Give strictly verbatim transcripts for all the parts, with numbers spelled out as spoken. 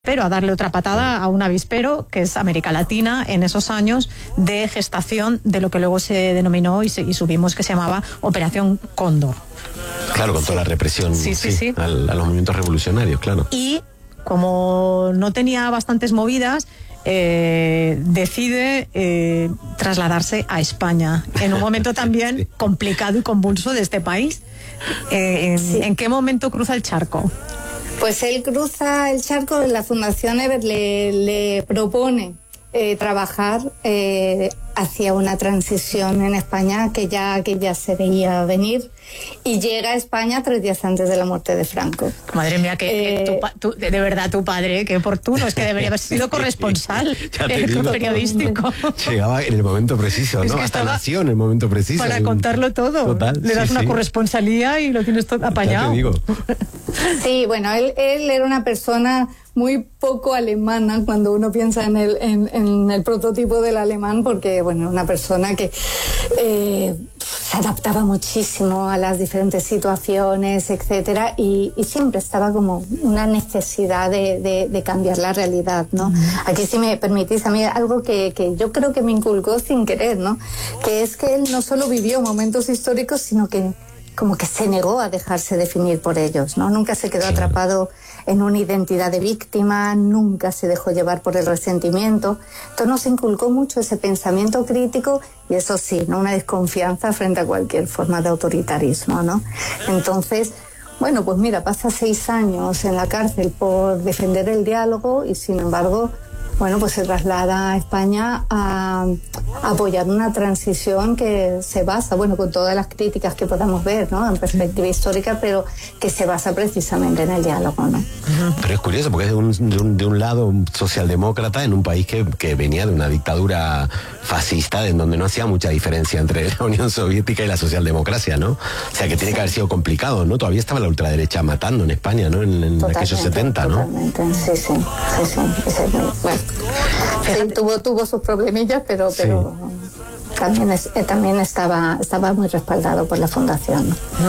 pero a darle otra patada a un avispero, que es América Latina, en esos años de gestación de lo que luego se denominó y, se, y subimos que se llamaba Operación Cóndor. Claro, con toda la represión sí, sí, sí, sí. A, a los movimientos revolucionarios, claro. Y como no tenía bastantes movidas, eh, decide eh, trasladarse a España, en un momento también sí. complicado y convulso de este país. Eh, en, sí. ¿En qué momento cruza el charco? Pues él cruza el charco, la Fundación Ebert le, le propone eh, trabajar eh, hacia una transición en España que ya, que ya se veía venir, y llega a España tres días antes de la muerte de Franco. Madre mía, que, eh, tu, tu, de verdad tu padre, qué oportuno, es que debería haber sido corresponsal eh, periodístico. Llegaba en el momento preciso, ¿no? Hasta nació en el momento preciso. Para contarlo todo. Total, Le das sí, una sí. corresponsalía y lo tienes todo apañado. Ya te digo. Sí, bueno, él, él era una persona muy poco alemana cuando uno piensa en el, en, en el prototipo del alemán, porque, bueno, una persona que eh, se adaptaba muchísimo a las diferentes situaciones, etcétera, y, y siempre estaba como una necesidad de, de, de cambiar la realidad, ¿no? Uh-huh. Aquí, si me permitís, a mí algo que, que yo creo que me inculcó sin querer, ¿no? Que es que él no solo vivió momentos históricos, sino que como que se negó a dejarse definir por ellos, ¿no? Nunca se quedó atrapado en una identidad de víctima, nunca se dejó llevar por el resentimiento. Entonces nos inculcó mucho ese pensamiento crítico y, eso sí, ¿no? Una desconfianza frente a cualquier forma de autoritarismo, ¿no? Entonces, bueno, pues mira, pasa seis años en la cárcel por defender el diálogo y, sin embargo, bueno, pues se traslada a España a, a apoyar una transición que se basa, bueno, con todas las críticas que podamos ver, ¿no? En perspectiva histórica, pero que se basa precisamente en el diálogo, ¿no? Pero es curioso porque es de un, de un, de un lado un socialdemócrata en un país que, que venía de una dictadura fascista en donde no hacía mucha diferencia entre la Unión Soviética y la socialdemocracia, ¿no? O sea que tiene que haber sido complicado, ¿no? Todavía estaba la ultraderecha matando en España, ¿no? En, en aquellos setenta, ¿no? Totalmente, sí, sí, sí, sí. sí. Bueno, sí, tuvo, tuvo sus problemillas, pero, pero sí. también, es, eh, también estaba, estaba muy respaldado por la Fundación.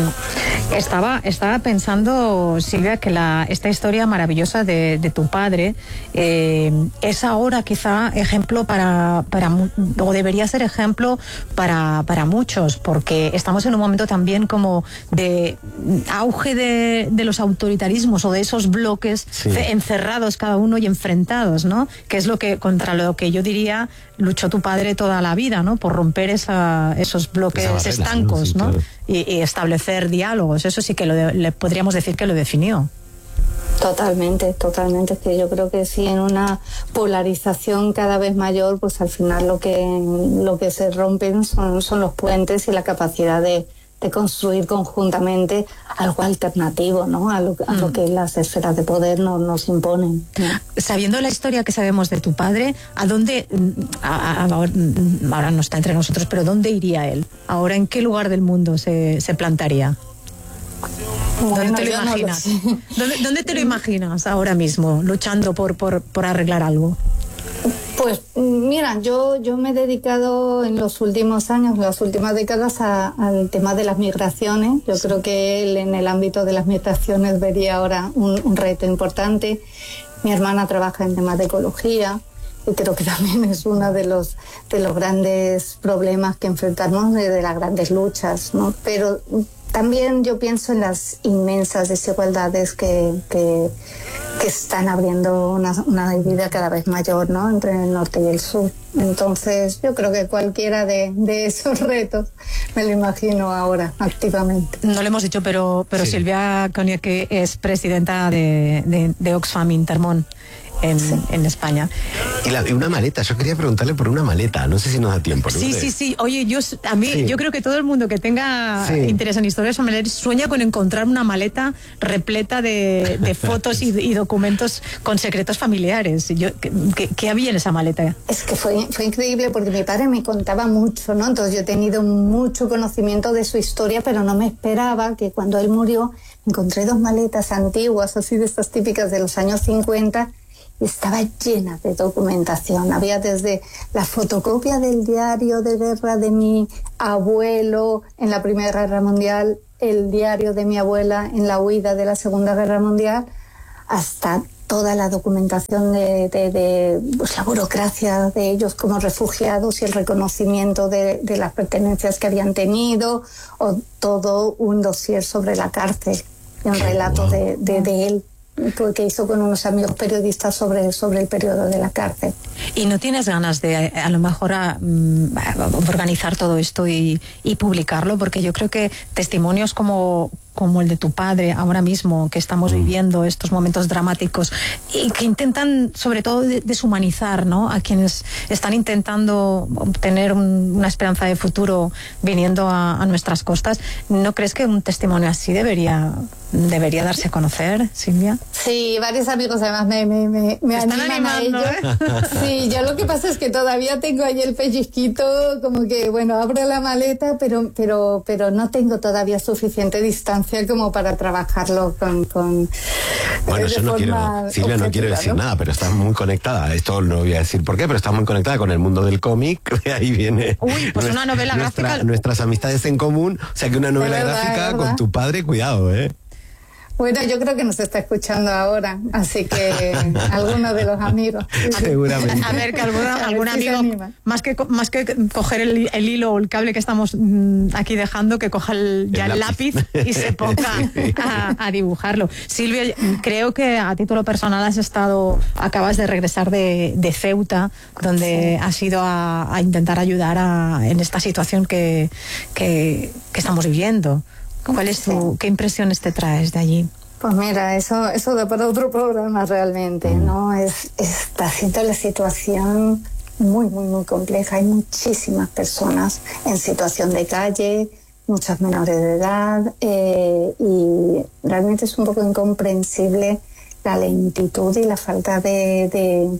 Mm. Estaba, estaba pensando, Silvia, que la, esta historia maravillosa de, de tu padre eh, es ahora quizá ejemplo para, para, o debería ser ejemplo para, para muchos, porque estamos en un momento también como de auge de, de los autoritarismos o de esos bloques sí. encerrados cada uno y enfrentados, ¿no? Que es lo que, contra lo que yo diría, luchó tu padre toda la vida, ¿no? Por romper esa, esos bloques barrera, estancos, ¿no? Sí, claro. y, y establecer diálogos. Eso sí que lo de, le podríamos decir que lo definió. Totalmente, totalmente. Es que yo creo que sí, en una polarización cada vez mayor, pues al final lo que, lo que se rompen son, son los puentes y la capacidad de, de construir conjuntamente algo alternativo, ¿no? A lo, a lo que las esferas de poder nos, nos imponen, ¿no? Sabiendo la historia que sabemos de tu padre, ¿a dónde, a, a, ahora, ahora no está entre nosotros, pero dónde iría él? Ahora, ¿en qué lugar del mundo se, se plantaría? Bueno, ¿Dónde te lo imaginas? No lo ¿Dónde, ¿Dónde te lo imaginas ahora mismo, luchando por, por, por arreglar algo? Pues mira, yo, yo me he dedicado en los últimos años, en las últimas décadas, a, al tema de las migraciones. Yo creo que él en el ámbito de las migraciones vería ahora un, un reto importante. Mi hermana trabaja en temas de ecología y creo que también es uno de los, de los grandes problemas que enfrentamos, de, de las grandes luchas, ¿no? Pero también yo pienso en las inmensas desigualdades que, que, que están abriendo una, una división cada vez mayor, ¿no? Entre el norte y el sur. Entonces, yo creo que cualquiera de, de esos retos me lo imagino ahora, activamente. No lo hemos dicho, pero, pero sí. Silvia Konietzki es presidenta de, de, de Oxfam Intermón. En, sí. en España. Y, la, y una maleta, yo quería preguntarle por una maleta, no sé si nos da tiempo. ¿No? Sí, sí, sí, oye, yo a mí, sí. yo creo que todo el mundo que tenga sí. interés en historias familiares sueña con encontrar una maleta repleta de, de fotos y, y documentos con secretos familiares. Yo, ¿qué, qué, ¿Qué había en esa maleta? Es que fue, fue increíble porque mi padre me contaba mucho, ¿no? Entonces yo he tenido mucho conocimiento de su historia, pero no me esperaba que cuando él murió encontré dos maletas antiguas, así de estas típicas de los años cincuenta, y estaba llena de documentación. Había desde la fotocopia del diario de guerra de mi abuelo en la Primera Guerra Mundial, el diario de mi abuela en la huida de la Segunda Guerra Mundial, hasta toda la documentación de, de, de pues, la burocracia de ellos como refugiados y el reconocimiento de, de las pertenencias que habían tenido, o todo un dossier sobre la cárcel, y un relato de, de, de él que hizo con unos amigos periodistas sobre, sobre el periodo de la cárcel. ¿Y no tienes ganas de a lo mejor a, um, organizar todo esto y, y publicarlo? Porque yo creo que testimonios como, como el de tu padre ahora mismo, que estamos viviendo estos momentos dramáticos y que intentan sobre todo deshumanizar, ¿no?, a quienes están intentando obtener un, una esperanza de futuro viniendo a, a nuestras costas, ¿no crees que un testimonio así debería, debería darse a conocer, Silvia? Sí, varios amigos además me, me, me, me están animan animando, a ello. ¿Eh? Sí, yo lo que pasa es que todavía tengo ahí el pellizquito, como que, bueno, abro la maleta, pero, pero, pero no tengo todavía suficiente distancia como para trabajarlo con... con bueno, yo no quiero, Silvia, no quiero decir, ¿no?, nada, pero estás muy conectada, esto no voy a decir por qué, pero estás muy conectada con el mundo del cómic, ahí viene... Uy, pues una novela nuestra, gráfica... Nuestras amistades en común, o sea que una novela verdad, gráfica con tu padre, cuidado, ¿eh? Bueno, yo creo que nos está escuchando ahora, así que algunos de los amigos. Seguramente. A ver, que alguna, A ver algún si amigo, más que, más que coger el, el hilo o el cable que estamos mmm, aquí dejando, que coja el, ya el, el lápiz. lápiz y se ponga a, a dibujarlo. Silvia, creo que a título personal has estado, acabas de regresar de, de Ceuta, donde sí. has ido a, a intentar ayudar a, en esta situación que, que, que estamos viviendo. ¿Cuál es tu, sí. ¿Qué impresiones te traes de allí? Pues mira, eso, eso da para otro programa realmente, ¿no? Es, está siendo la situación muy, muy, muy compleja. Hay muchísimas personas en situación de calle, muchas menores de edad, eh, y realmente es un poco incomprensible la lentitud y la falta de, de,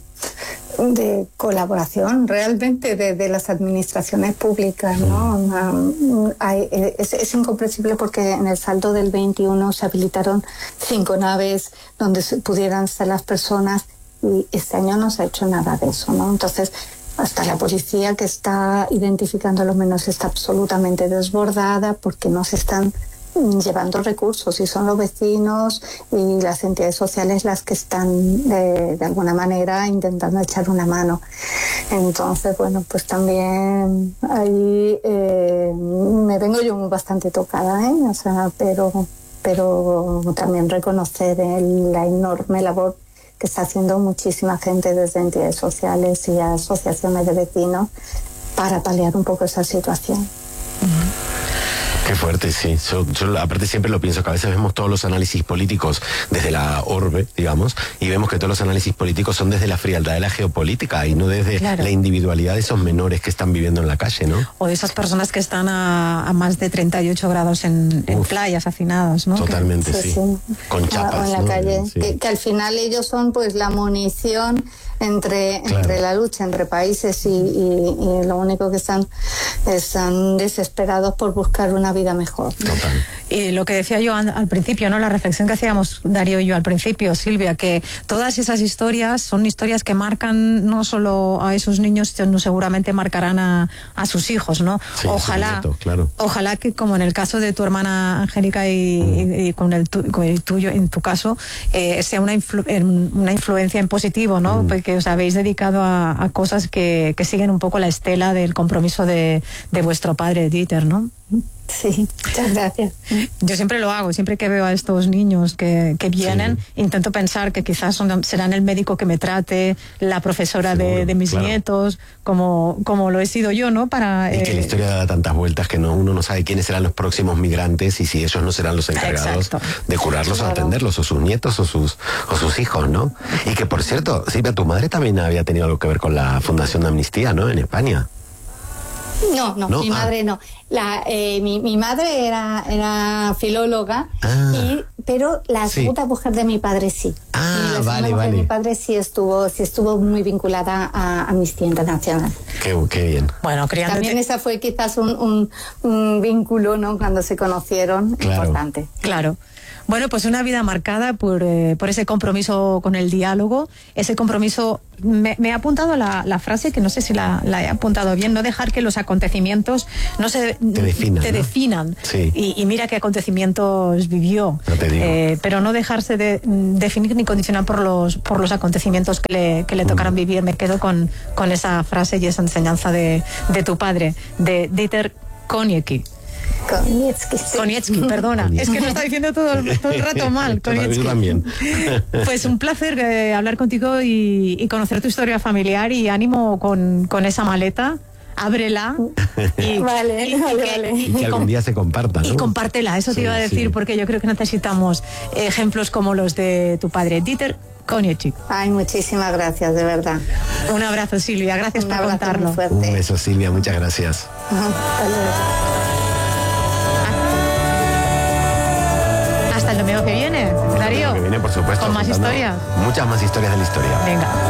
de colaboración realmente de, de las administraciones públicas, ¿no? Um, hay, es, es incomprensible porque en el saldo del veintiuno se habilitaron cinco naves donde se pudieran estar las personas, y este año no se ha hecho nada de eso, ¿no? Entonces, hasta la policía que está identificando a los menores está absolutamente desbordada porque no se están llevando recursos, y son los vecinos y las entidades sociales las que están de, de alguna manera intentando echar una mano. Entonces, bueno, pues también ahí eh, me vengo yo bastante tocada, ¿eh? O sea, pero, pero también reconocer el, la enorme labor que está haciendo muchísima gente desde entidades sociales y asociaciones de vecinos para paliar un poco esa situación. Uh-huh. Qué fuerte, sí. Yo, yo aparte siempre lo pienso, que a veces vemos todos los análisis políticos desde la orbe, digamos, y vemos que todos los análisis políticos son desde la frialdad de la geopolítica y no desde claro. la individualidad de esos menores que están viviendo en la calle, ¿no? O de esas personas que están a, a más de treinta y ocho grados en, en playas hafinadas, ¿no? Totalmente, sí. sí. sí. Con chapas, o en la ¿no? calle. Sí. Que, que al final ellos son pues la munición entre, claro. entre la lucha entre países y, y, y lo único que están están desesperados por buscar una vida mejor. Total. Y lo que decía yo al, al principio, ¿no? La reflexión que hacíamos Darío y yo al principio, Silvia, que todas esas historias son historias que marcan no solo a esos niños, sino seguramente marcarán a, a sus hijos, ¿no? Sí, ojalá, sí, claro. ojalá que como en el caso de tu hermana Angélica y, mm. y, y con, el tu, con el tuyo, en tu caso, eh, sea una, influ, una influencia en positivo, ¿no? Mm. Porque os habéis dedicado a, a cosas que, que siguen un poco la estela del compromiso de, de vuestro padre, Dieter, ¿no? Sí, muchas gracias. Yo siempre lo hago, siempre que veo a estos niños que, que vienen, sí. intento pensar que quizás son, serán el médico que me trate, la profesora Seguro, de, de mis claro. nietos, como, como lo he sido yo, ¿no? Para, y eh... que la historia da tantas vueltas que no, uno no sabe quiénes serán los próximos migrantes y si ellos no serán los encargados Exacto. de curarlos claro. o atenderlos, o sus nietos o sus, o sus hijos, ¿no? Y que, por cierto, Silvia, tu madre también había tenido algo que ver con la Fundación de Amnistía, ¿no? En España. No, no, no, mi ah. madre no. La, eh, mi, mi madre era, era filóloga, ah. y, pero la sí. segunda mujer de mi padre sí. Ah, y la vale, mujer vale. de mi padre sí estuvo, sí estuvo muy vinculada a Amnistía Internacional. Qué, qué bien. Bueno, criándote... También esa fue quizás un, un, un vínculo, ¿no? Cuando se conocieron, claro. importante. Claro. Bueno, pues una vida marcada por, eh, por ese compromiso con el diálogo, ese compromiso. Me, me he apuntado la, la frase, que no sé si la, la he apuntado bien, no dejar que los acontecimientos no se te definan. Te ¿no? definan. Sí. Y, y mira qué acontecimientos vivió. No te digo. Eh, pero no dejarse de definir ni condicionar por los, por los acontecimientos que le, que le tocaran Mm. vivir. Me quedo con, con esa frase y esa enseñanza de, de tu padre, de Dieter Konieczki. Konietzki, sí. Konieczki, perdona. Konieczki. Es que lo está diciendo todo, el- todo el rato mal. Yo Konieczki. también. Pues un placer eh, hablar contigo y, y conocer tu historia familiar, y ánimo con, con esa maleta. Ábrela y, Vale, y- y vale, que- vale. Y que algún día se comparta, ¿no? y compártela, eso te Sí, iba a decir, sí. porque yo creo que necesitamos ejemplos como los de tu padre, Dieter Konieczki. Ay, muchísimas gracias, de verdad. Un abrazo, Silvia, gracias Un por abrazo contarlo. muy fuerte. Un beso, Silvia, muchas gracias. Hasta luego. Hasta el domingo que viene, Darío. Que viene, por supuesto. Con más contando historias. Muchas más historias de la historia. Venga.